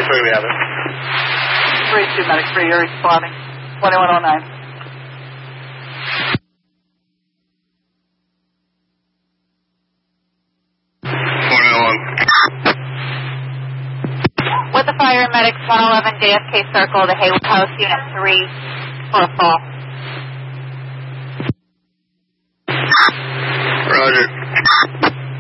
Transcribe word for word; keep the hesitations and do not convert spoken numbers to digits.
three, we have it. three two, medic three, you're responding. twenty-one oh nine. With the fire and medics, one eleven J F K Circle, the Haywood House, Unit three, for a fall. Roger.